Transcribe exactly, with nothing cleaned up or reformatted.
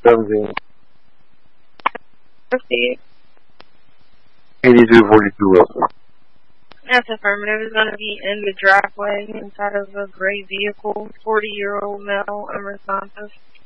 seventeen. Proceed. eighty-two forty-two Wilson. That's affirmative. It's going to be in the driveway inside of a gray vehicle. forty-year-old male, unresponsive.